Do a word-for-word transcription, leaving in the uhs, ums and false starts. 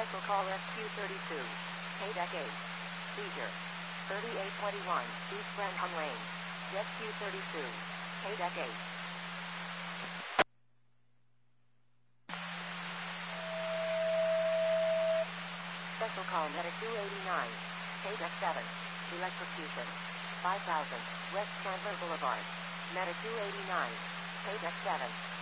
Special call S Q thirty-two. K-Deck eight. Seizure. thirty-eight twenty-one, East Brenham Lane. S Q thirty-two. K-Deck eight. Special call Medic two eighty-nine. K-Deck seven. Electrocution. five thousand, West Chandler Boulevard. Medic two eighty-nine. K-Deck seven.